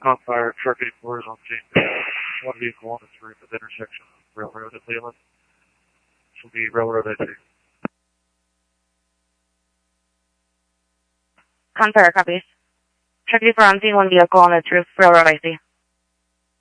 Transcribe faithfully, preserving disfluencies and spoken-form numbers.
Confire, truck eighty-four is on scene. One vehicle on its roof at the intersection of Railroad and Leland. This will be Railroad I two. Confire, copies. Truck eighty-four on scene, one vehicle on its roof, Railroad I C.